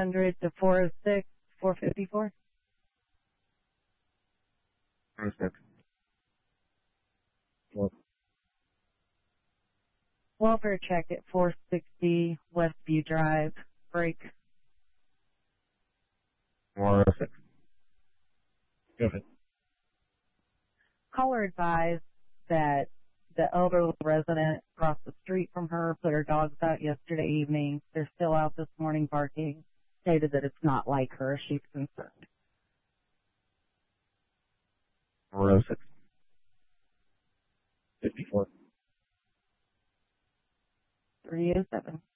300 to 406, 454. 406. Well, Welfare check at 460 Westview Drive. Break. 406. Go ahead. Caller advised that the elderly resident across the street from her put her dogs out yesterday evening. They're still out this morning barking. Stated that it's not like her. She's concerned. 406. 54. 307.